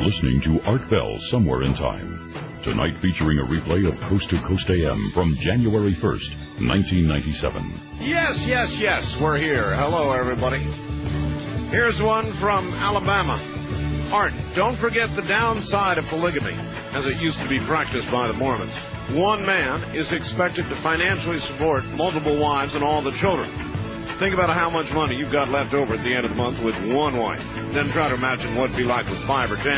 listening to Art Bell Somewhere in Time. Tonight featuring a replay of Coast to Coast AM from January 1st, 1997. Yes, we're here. Hello, everybody. Here's one from Alabama. Art, don't forget the downside of polygamy, as it used to be practiced by the Mormons. One man is expected to financially support multiple wives and all the children. Think about how much money you've got left over at the end of the month with one wife. Then try to imagine what it'd be like with 5 or 10.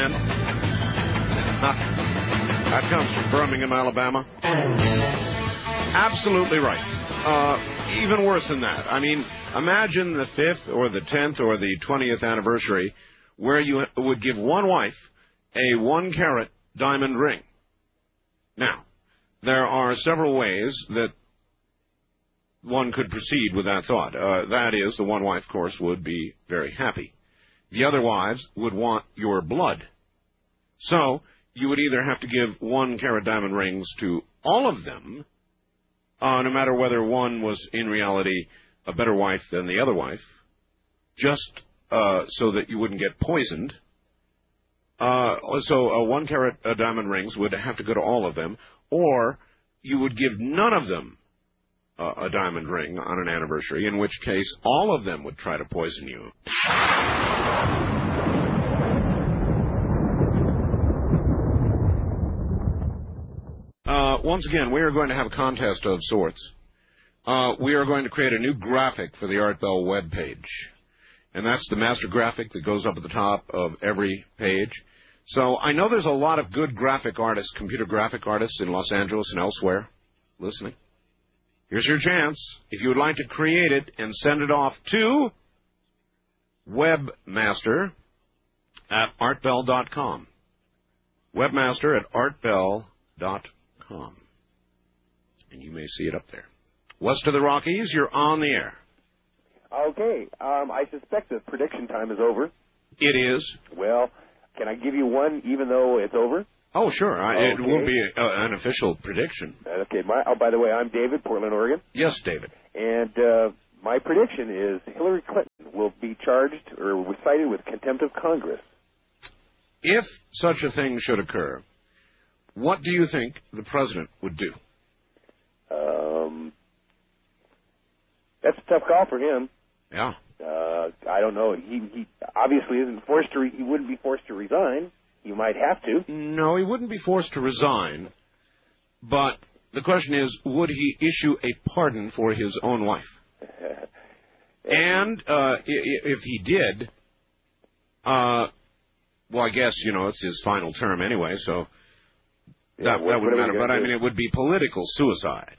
That comes from Birmingham, Alabama. Absolutely right. Even worse than that. I mean, imagine the 5th or the 10th or the 20th anniversary where you would give one wife a 1-carat diamond ring. Now, there are several ways that one could proceed with that thought. That is, the one wife, of course, would be very happy. The other wives would want your blood. So, you would either have to give 1-carat diamond rings to all of them, no matter whether one was in reality a better wife than the other wife, just so that you wouldn't get poisoned. So 1-carat diamond rings would have to go to all of them, or you would give none of them a diamond ring on an anniversary, in which case all of them would try to poison you. Once again, we are going to have a contest of sorts. We are going to create a new graphic for the Art Bell webpage. And that's the master graphic that goes up at the top of every page. So I know there's a lot of good graphic artists, computer graphic artists in Los Angeles and elsewhere listening. Here's your chance. If you would like to create it and send it off to webmaster@artbell.com. Webmaster@artbell.com. And you may see it up there. West of the Rockies, you're on the air. Okay. I suspect the prediction time is over. It is. Well, can I give you one even though it's over? Oh, sure. It won't be an official prediction. Okay. By the way, I'm David, Portland, Oregon. Yes, David. And my prediction is Hillary Clinton will be charged or cited with contempt of Congress. If such a thing should occur, what do you think the president would do? That's a tough call for him. Yeah. I don't know. He obviously isn't forced to. He wouldn't be forced to resign. You might have to. No, he wouldn't be forced to resign. But the question is, would he issue a pardon for his own wife? And if he did, well, I guess, it's his final term anyway, so that wouldn't matter. But, I mean, it would be political suicide.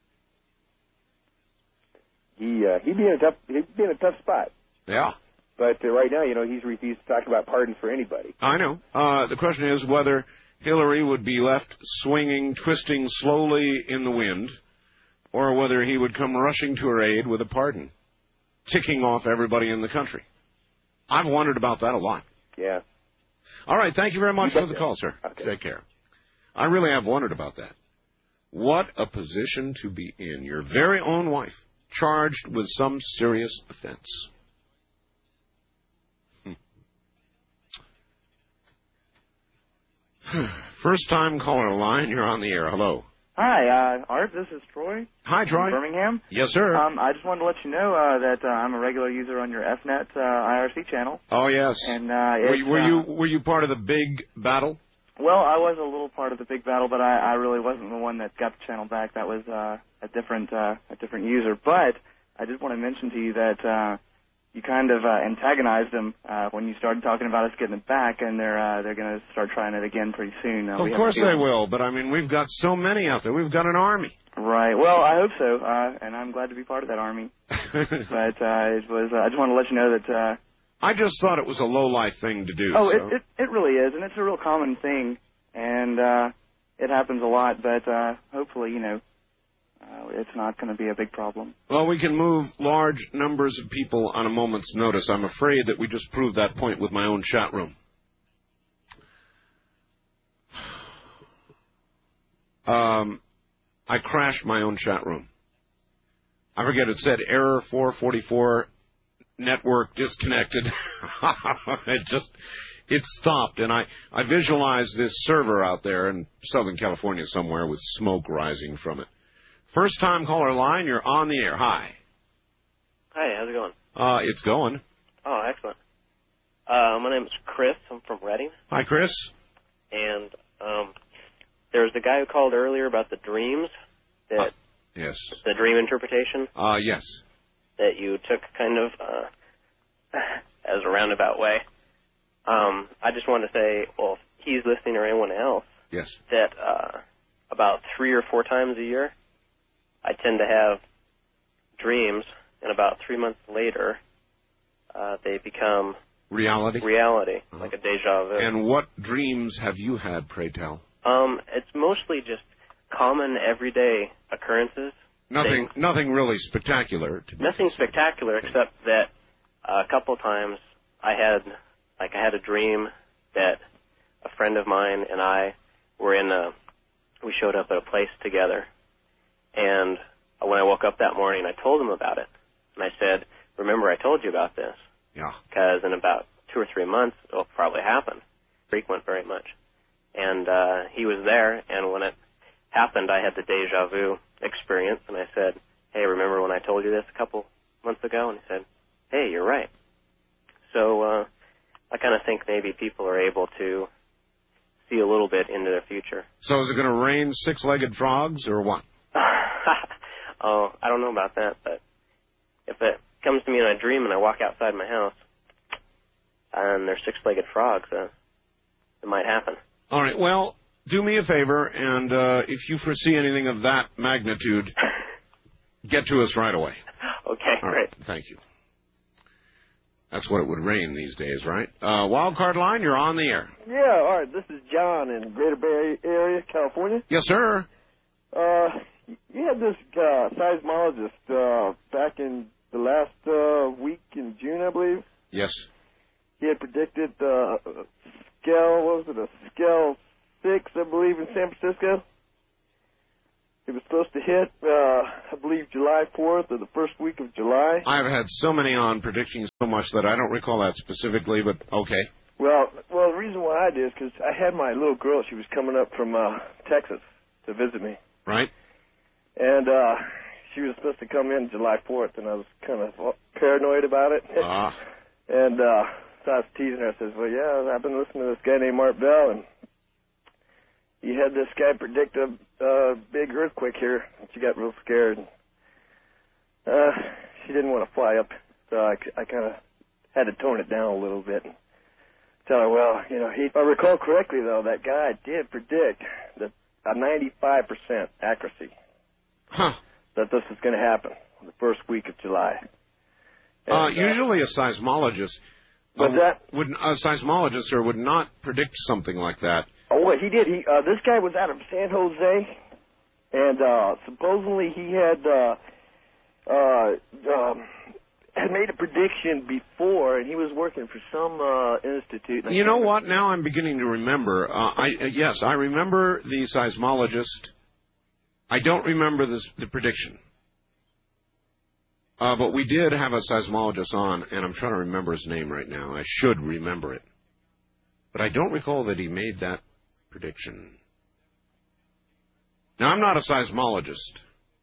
He'd be in a tough spot. Yeah. But right now, he's refused to talk about pardons for anybody. I know. The question is whether Hillary would be left swinging, twisting slowly in the wind, or whether he would come rushing to her aid with a pardon, ticking off everybody in the country. I've wondered about that a lot. Yeah. All right. Thank you very much for the call, sir. Okay. Take care. I really have wondered about that. What a position to be in. Your very own wife charged with some serious offense. First time caller line, you're on the air. Hello. Hi, Art, this is Troy. Hi, Troy. From Birmingham. Yes, sir. I just wanted to let you know that I'm a regular user on your FNet IRC channel. Oh, yes. And were you part of the big battle? Well, I was a little part of the big battle, but I really wasn't the one that got the channel back. That was a different user. But I did want to mention to you that you kind of antagonized them when you started talking about us getting it back, and they're going to start trying it again pretty soon. Of course they will, but I mean, we've got so many out there. We've got an army. Right. Well, I hope so, and I'm glad to be part of that army. But it was. I just want to let you know that. I just thought it was a low-life thing to do. Oh, so. it really is, and it's a real common thing, and it happens a lot. But hopefully, it's not going to be a big problem. Well, we can move large numbers of people on a moment's notice. I'm afraid that we just proved that point with my own chat room. I crashed my own chat room. I forget, it said error 444, network disconnected. It stopped, and I visualized this server out there in Southern California somewhere with smoke rising from it. First-time caller line, you're on the air. Hi. Hi, how's it going? It's going. Oh, excellent. My name is Chris. I'm from Reading. Hi, Chris. And there was the guy who called earlier about the dreams. Yes. The dream interpretation. Yes. That you took kind of as a roundabout way. I just wanted to say, well, if he's listening or anyone else, yes, that about 3 or 4 times a year, I tend to have dreams, and about 3 months later, they become reality, like a deja vu. And what dreams have you had, pray tell? It's mostly just common everyday occurrences. Nothing really spectacular. Nothing spectacular, except that a couple times I had a dream that a friend of mine and I were we showed up at a place together, and when I woke up that morning, I told him about it, and I said, "Remember, I told you about this." Yeah. Because in about 2 or 3 months, it'll probably happen. Frequent very much. And he was there, and when it happened, I had the deja vu experience, and I said, "Hey, remember when I told you this a couple months ago?" And he said, "Hey, you're right." So I kind of think maybe people are able to see a little bit into their future. So is it going to rain 6-legged frogs or what? Oh, I don't know about that, but if it comes to me in a dream and I walk outside my house and there's 6-legged frogs, it might happen. All right, well, do me a favor, and if you foresee anything of that magnitude, get to us right away. Okay, all great. Right, thank you. That's what it would rain these days, right? Wild card line, you're on the air. Yeah, all right. This is John in Greater Bay Area, California. Yes, sir. You had this seismologist back in the last week in June, I believe. Yes. He had predicted a scale 6, I believe, in San Francisco. It was supposed to hit, I believe, July 4th or the first week of July. I've had so many on predicting so much that I don't recall that specifically, but okay. Well, the reason why I did is because I had my little girl. She was coming up from Texas to visit me. Right. And she was supposed to come in July 4th, and I was kind of paranoid about it. And so I was teasing her. I says, well, yeah, I've been listening to this guy named Art Bell, and he had this guy predict a big earthquake here, and she got real scared. She didn't want to fly up, so I kind of had to tone it down a little bit and tell her, well, if I recall correctly, though, that guy did predict that a 95% accuracy that this is going to happen the first week of July. And, usually a seismologist would not predict something like that. Oh, well, he did. This guy was out of San Jose, and supposedly he had made a prediction before, and he was working for some institute. You know what? Now I'm beginning to remember. Yes, I remember the seismologist. I don't remember the prediction. But we did have a seismologist on, and I'm trying to remember his name right now. I should remember it. But I don't recall that he made that prediction. Now, I'm not a seismologist,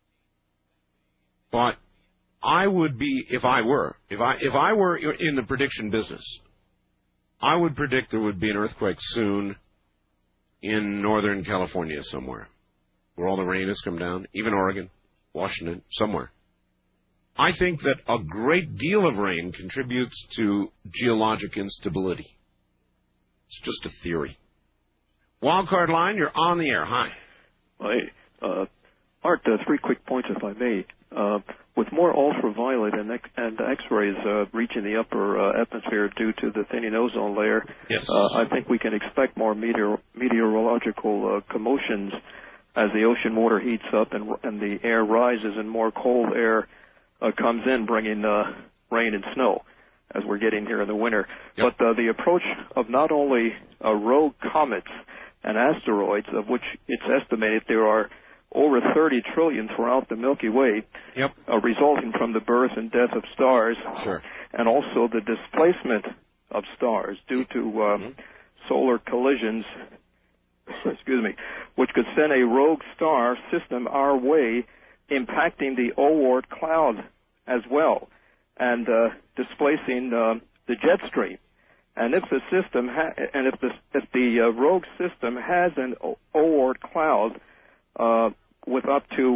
but I would be, if I were in the prediction business, I would predict there would be an earthquake soon in Northern California somewhere, where all the rain has come down, even Oregon, Washington, somewhere. I think that a great deal of rain contributes to geologic instability. It's just a theory. Wildcard line, you're on the air. Hi. Hi. Art, 3 quick points, if I may. With more ultraviolet and X-rays reaching the upper atmosphere due to the thinning ozone layer, yes. I think we can expect more meteorological commotions as the ocean water heats up and the air rises and more cold air comes in, bringing rain and snow as we're getting here in the winter. Yep. But the approach of not only rogue comets and asteroids, of which it's estimated there are over 30 trillion throughout the Milky Way, yep. Resulting from the birth and death of stars, sure. and also the displacement of stars due to solar collisions, excuse me, which could send a rogue star system our way, impacting the Oort cloud as well, and displacing the jet stream. And if the system if the rogue system has an Oort cloud with up to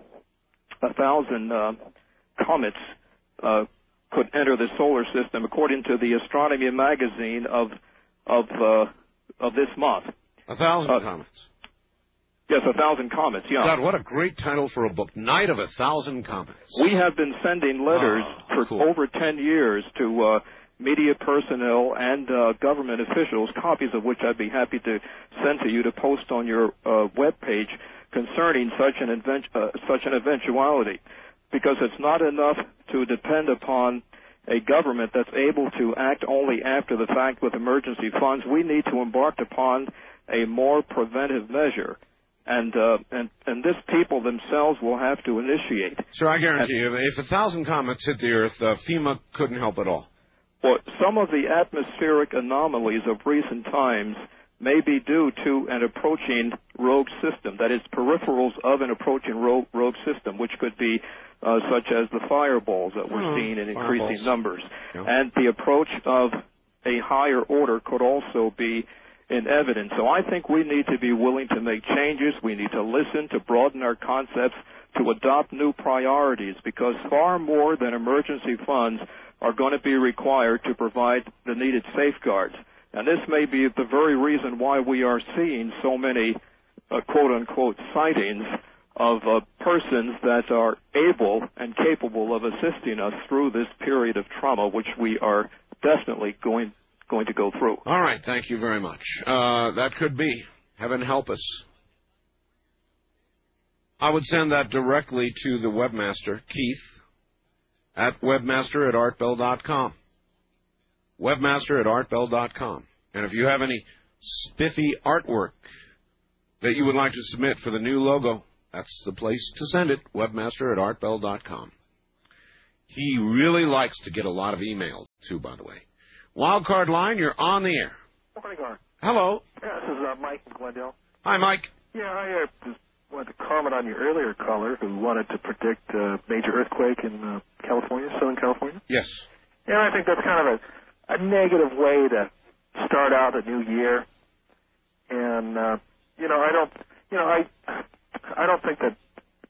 1,000 comets could enter the solar system, according to the Astronomy magazine of this month. 1,000 comets. Yes, 1,000 comets. Yeah. God, what a great title for a book! Night of 1,000 Comets. We have been sending letters for over 10 years to media personnel and government officials, copies of which I'd be happy to send to you to post on your web page concerning such an eventuality, because it's not enough to depend upon a government that's able to act only after the fact with emergency funds. We need to embark upon a more preventive measure. And this people themselves will have to initiate. Sir, I guarantee you, if 1,000 comets hit the Earth, FEMA couldn't help at all. Well, some of the atmospheric anomalies of recent times may be due to an approaching rogue system, that is, peripherals of an approaching rogue system, which could be such as the fireballs that we're seeing in increasing numbers. Yeah. And the approach of a higher order could also be in evidence. So I think we need to be willing to make changes. We need to listen, to broaden our concepts, to adopt new priorities, because far more than emergency funds are going to be required to provide the needed safeguards. And this may be the very reason why we are seeing so many quote-unquote sightings of persons that are able and capable of assisting us through this period of trauma, which we are definitely going to go through. All right, thank you very much. That could be. Heaven help us. I would send that directly to the webmaster, Keith, at webmaster@artbell.com. Webmaster@artbell.com. And if you have any spiffy artwork that you would like to submit for the new logo, that's the place to send it, webmaster@artbell.com. He really likes to get a lot of email, too, by the way. Wildcard line, you're on the air. Morning, Art. Hello. Yeah, this is Mike in Glendale. Hi, Mike. Yeah, I just wanted to comment on your earlier caller who wanted to predict a major earthquake in California, Southern California. Yes. Yeah, I think that's kind of a negative way to start out a new year. And I don't think that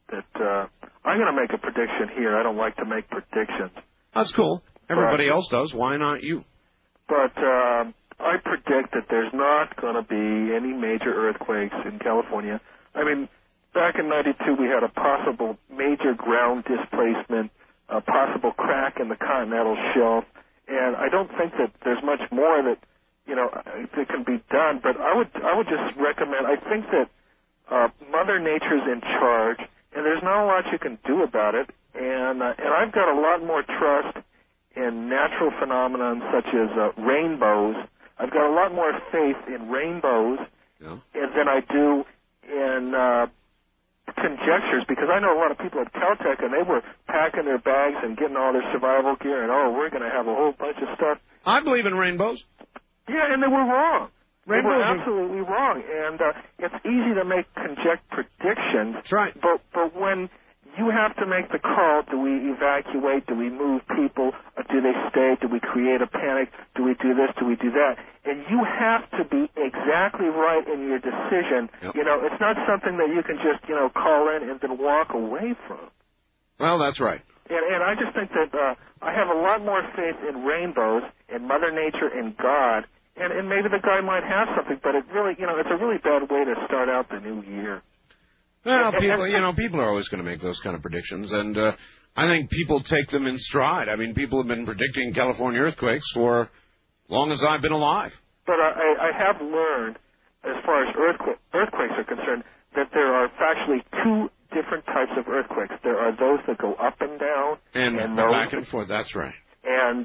I'm going to make a prediction here. I don't like to make predictions. That's cool. Everybody else does. Why not you? But I predict that there's not going to be any major earthquakes in California. I mean, back in '92, we had a possible major ground displacement, a possible crack in the continental shelf, and I don't think that there's much more that that can be done. But I would just recommend. I think that Mother Nature's in charge, and there's not a lot you can do about it. And I've got a lot more trust in natural phenomena such as rainbows. I've got a lot more faith in rainbows than I do in conjectures, because I know a lot of people at Caltech, and they were packing their bags and getting all their survival gear, and, we're going to have a whole bunch of stuff. I believe in rainbows. Yeah, and they were wrong. Rainbows they were absolutely wrong. And it's easy to make predictions. That's right. But when you have to make the call, do we evacuate, do we move people, do they stay, do we create a panic, do we do this, do we do that? And you have to be exactly right in your decision. Yep. It's not something that you can just, call in and then walk away from. Well, that's right. And I just think that I have a lot more faith in rainbows, in Mother Nature, in God, and maybe the guy might have something, but it really, it's a really bad way to start out the new year. Well, people are always going to make those kind of predictions, and I think people take them in stride. I mean, people have been predicting California earthquakes for as long as I've been alive. But I have learned, as far as earthquakes are concerned, that there are factually two different types of earthquakes. There are those that go up and down, and those back and forth. That's right. And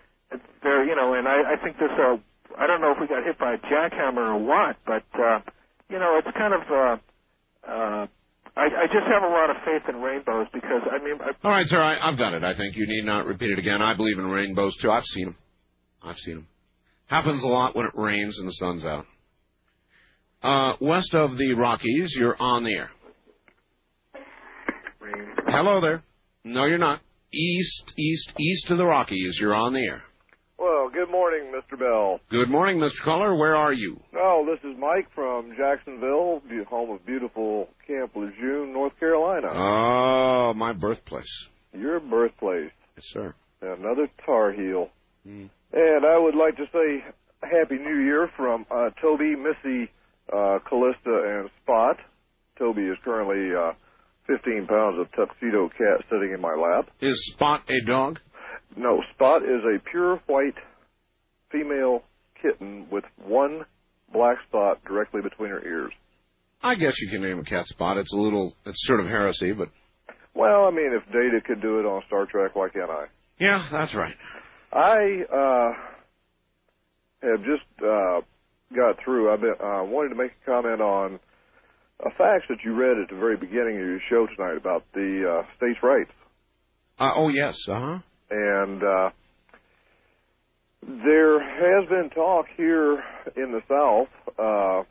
and I think this. I don't know if we got hit by a jackhammer or what, but it's kind of. I just have a lot of faith in rainbows because, all right, sir, I've got it. I think you need not repeat it again. I believe in rainbows, too. I've seen them. Happens a lot when it rains and the sun's out. West of the Rockies, you're on the air. Hello there. No, you're not. East of the Rockies, you're on the air. Well, good morning, Mr. Bell. Good morning, Mr. Caller. Where are you? Oh, this is Mike from Jacksonville, home of beautiful Camp Lejeune, North Carolina. Oh, my birthplace. Your birthplace. Yes, sir. Another Tar Heel. And I would like to say Happy New Year from Toby, Missy, Callista, and Spot. Toby is currently 15 pounds of tuxedo cat sitting in my lap. Is Spot a dog? No, Spot is a pure white female kitten with one black spot directly between her ears. I guess you can name a cat Spot. It's sort of heresy, but... Well, I mean, if Data could do it on Star Trek, why can't I? Yeah, that's right. I have just got through. I wanted to make a comment on a fact that you read at the very beginning of your show tonight about the states' rights. Oh, yes, uh-huh. And there has been talk here in the South,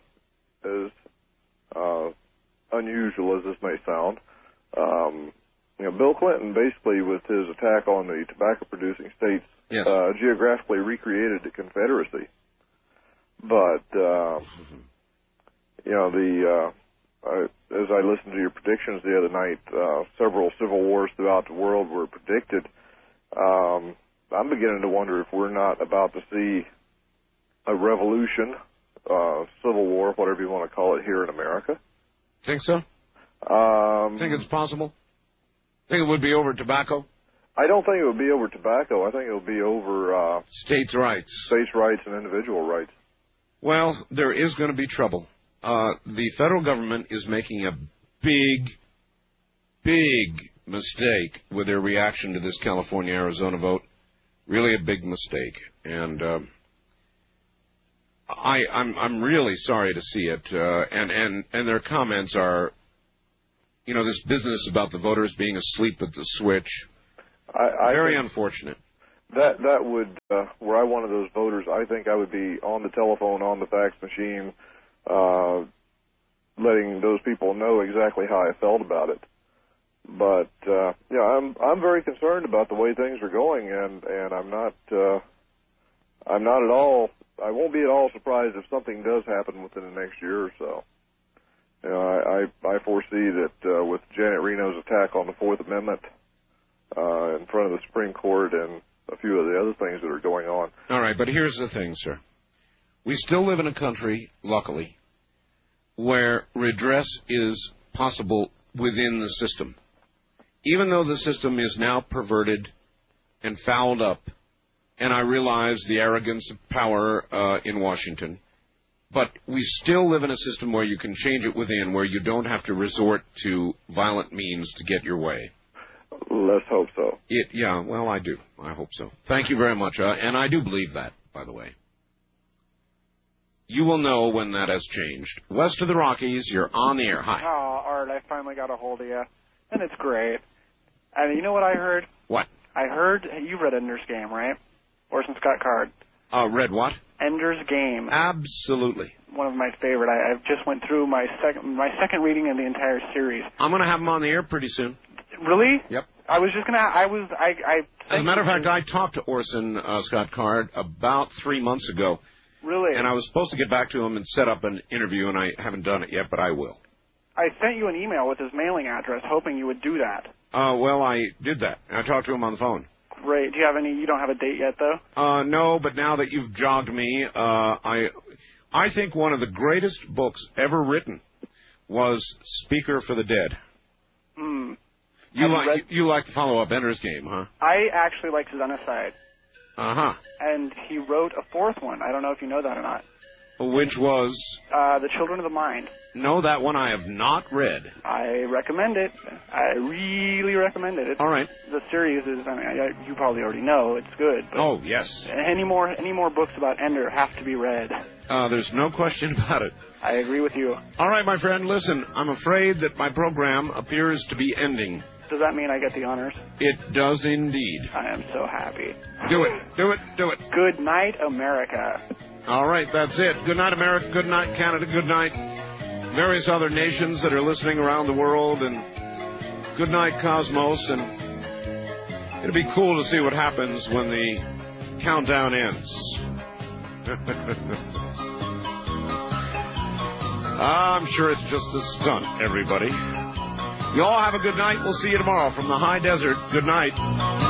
as unusual as this may sound. Bill Clinton, basically, with his attack on the tobacco-producing states, yes, geographically recreated the Confederacy. But, as I listened to your predictions the other night, several civil wars throughout the world were predicted. I'm beginning to wonder if we're not about to see a revolution, civil war, whatever you want to call it, here in America. Think so? Think it's possible? Think it would be over tobacco? I don't think it would be over tobacco. I think it would be over... states' rights. States' rights and individual rights. Well, there is going to be trouble. The federal government is making a big mistake with their reaction to this California-Arizona vote. Really a big mistake. And I'm really sorry to see it. And their comments are, this business about the voters being asleep at the switch. Very unfortunate. That would, were I one of those voters, I think I would be on the telephone, on the fax machine, letting those people know exactly how I felt about it. But I'm very concerned about the way things are going, and I'm not at all. I won't be at all surprised if something does happen within the next year or so. I foresee that with Janet Reno's attack on the Fourth Amendment in front of the Supreme Court and a few of the other things that are going on. All right, but here's the thing, sir. We still live in a country, luckily, where redress is possible within the system. Even though the system is now perverted and fouled up, and I realize the arrogance of power in Washington, but we still live in a system where you can change it within, where you don't have to resort to violent means to get your way. Let's hope so. Yeah, well, I do. I hope so. Thank you very much. And I do believe that, by the way. You will know when that has changed. West of the Rockies, you're on the air. Hi. Oh, Art, I finally got a hold of you. And it's great. And you know what I heard? What? I heard you've read Ender's Game, right? Orson Scott Card. Read what? Ender's Game. Absolutely. One of my favorite. I just went through my second reading of the entire series. I'm going to have him on the air pretty soon. Really? Yep. I was just going to... As a matter of fact, I talked to Orson Scott Card about 3 months ago. Really? And I was supposed to get back to him and set up an interview, and I haven't done it yet, but I will. I sent you an email with his mailing address, hoping you would do that. Well, I did that. I talked to him on the phone. Great. Do you have any... You don't have a date yet, though? No, but now that you've jogged me, I think one of the greatest books ever written was Speaker for the Dead. Hmm. You like to follow up Ender's Game, huh? I actually liked Xenocide. Uh-huh. And he wrote a fourth one. I don't know if you know that or not. Which was? The Children of the Mind. No, that one I have not read. I recommend it. I really recommend it. All right. The series is, you probably already know, it's good. But oh, yes. Any more books about Ender have to be read. There's no question about it. I agree with you. All right, my friend, listen, I'm afraid that my program appears to be ending. Does that mean I get the honors? It does indeed. I am so happy. Do it. Do it. Do it. Good night, America. All right, that's it. Good night, America. Good night, Canada. Good night, various other nations that are listening around the world. And good night, Cosmos. And it'll be cool to see what happens when the countdown ends. I'm sure it's just a stunt, everybody. You all have a good night. We'll see you tomorrow from the high desert. Good night.